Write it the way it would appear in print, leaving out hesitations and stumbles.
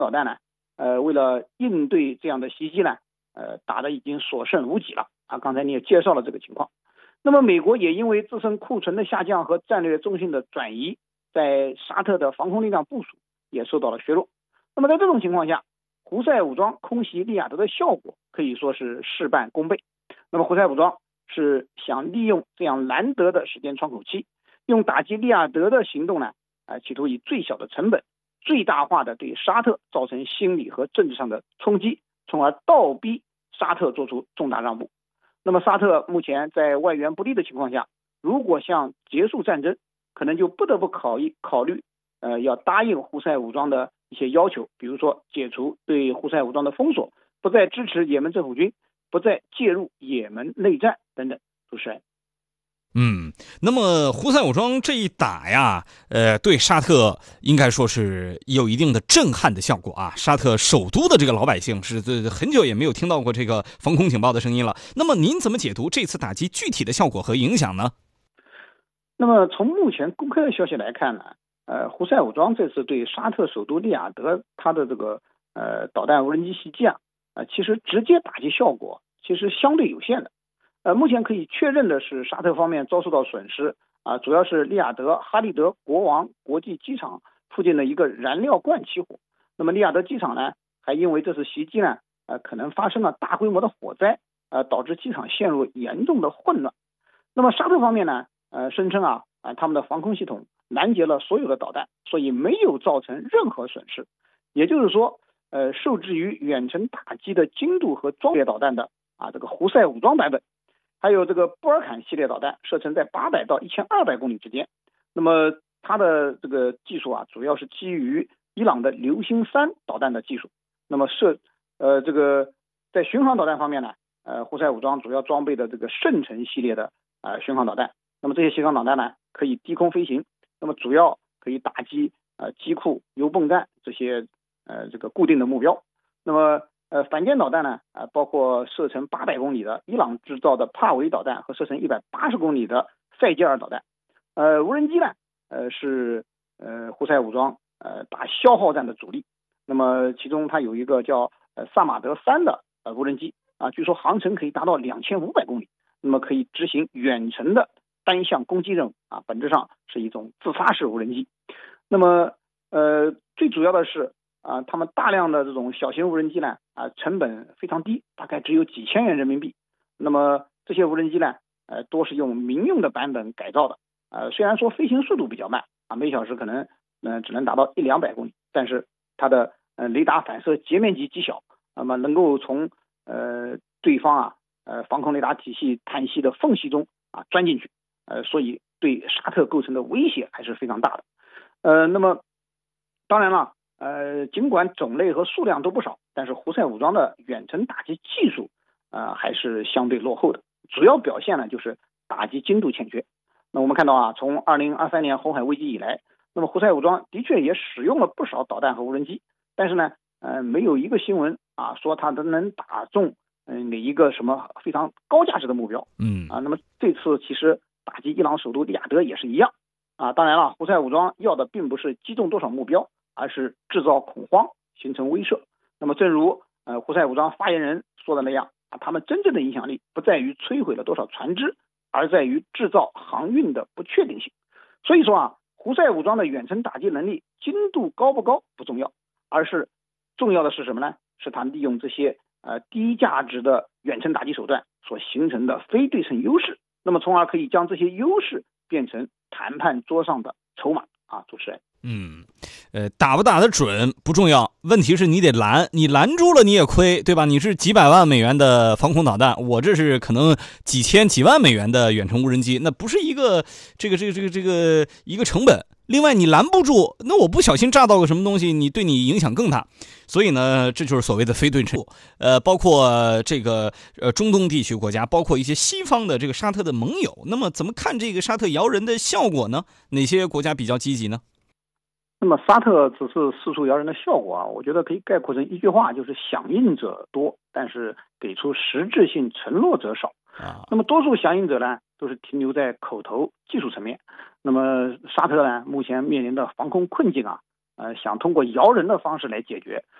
导弹呢，为了应对这样的袭击呢，打得已经所剩无几了啊。刚才你也介绍了这个情况。那么美国也因为自身库存的下降和战略重心的转移，在沙特的防空力量部署也受到了削弱。那么在这种情况下，胡塞武装空袭利雅得的效果可以说是事半功倍。那么胡塞武装是想利用这样难得的时间窗口期，用打击利雅得的行动呢，企图以最小的成本，最大化的对沙特造成心理和政治上的冲击，从而倒逼沙特做出重大让步。那么沙特目前在外援不利的情况下，如果想结束战争，可能就不得不考虑要答应胡塞武装的一些要求，比如说解除对胡塞武装的封锁，不再支持也门政府军，不再介入也门内战等等。主持人。 那么胡塞武装这一打呀，对沙特应该说是有一定的震撼的效果啊。沙特首都的这个老百姓是很久也没有听到过这个防空警报的声音了。那么您怎么解读这次打击具体的效果和影响呢？ 那么从目前公开的消息来看呢，胡塞武装这次对沙特首都利雅得它的这个导弹无人机袭击啊，其实直接打击效果其实相对有限的。目前可以确认的是，沙特方面遭受到损失啊，主要是利雅得哈利德国王国际机场附近的一个燃料罐起火。那么利雅得机场呢，还因为这次袭击呢，可能发生了大规模的火灾，导致机场陷入严重的混乱。那么沙特方面呢，声称他们的防空系统拦截了所有的导弹，所以没有造成任何损失。也就是说，受制于远程打击的精度和装备导弹的这个胡塞武装版本，还有这个布尔坎系列导弹射程在800到1200公里之间。那么它的这个技术主要是基于伊朗的流星3导弹的技术。那么这个在巡航导弹方面呢，胡塞武装主要装备的这个圣城系列的巡航导弹。那么这些巡航导弹呢，可以低空飞行，那么主要可以打击机库、油泵站这些这个固定的目标。那么反舰导弹呢，包括射程800公里的伊朗制造的帕维导弹和射程180公里的塞吉尔导弹。无人机呢，是胡塞武装打消耗战的主力。那么其中它有一个叫萨马德3的无人机据说航程可以达到2500公里，那么可以执行远程的单向攻击任务本质上是一种自发式无人机。那么最主要的是他们大量的这种小型无人机呢成本非常低，大概只有几千元人民币。那么这些无人机呢多是用民用的版本改造的。虽然说飞行速度比较慢每小时可能只能达到100-200公里，但是它的雷达反射截面积极小，那么能够从对方防空雷达体系探隙的缝隙中钻进去，所以对沙特构成的威胁还是非常大的。那么当然了，尽管种类和数量都不少，但是胡塞武装的远程打击技术还是相对落后的。主要表现呢就是打击精度欠缺。那我们看到从2023年红海危机以来，那么胡塞武装的确也使用了不少导弹和无人机，但是呢没有一个新闻说它能打中哪一个什么非常高价值的目标。那么这次其实打击伊朗首都利雅得也是一样当然了，胡塞武装要的并不是击中多少目标，而是制造恐慌，形成威慑。那么正如胡塞武装发言人说的那样他们真正的影响力不在于摧毁了多少船只，而在于制造航运的不确定性。所以说胡塞武装的远程打击能力精度高不高不重要，而是重要的是什么呢？是他利用这些低价值的远程打击手段所形成的非对称优势，那么从而可以将这些优势变成谈判桌上的筹码主持人。 打不打得准不重要，问题是你得拦，你拦住了你也亏，对吧？你是几百万美元的防空导弹，我这是可能几千几万美元的远程无人机，那不是一个一个成本。另外你拦不住，那我不小心炸到个什么东西，你对你影响更大。所以呢，这就是所谓的非对称。包括这个中东地区国家，包括一些西方的这个沙特的盟友，那么怎么看这个沙特摇人的效果呢？哪些国家比较积极呢？ 那么沙特只是四处摇人的效果我觉得可以概括成一句话，就是响应者多，但是给出实质性承诺者少。那么多数响应者呢，都是停留在口头技术层面。那么沙特呢，目前面临的防空困境想通过摇人的方式来解决。